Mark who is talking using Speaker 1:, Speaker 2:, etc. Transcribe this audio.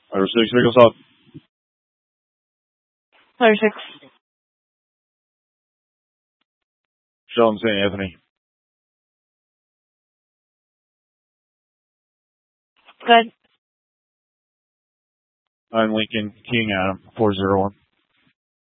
Speaker 1: Letter 6, vehicles up.
Speaker 2: Letter 6.
Speaker 1: Sheldon St. Anthony.
Speaker 2: Good.
Speaker 1: 9 Lincoln, King Adam, 401.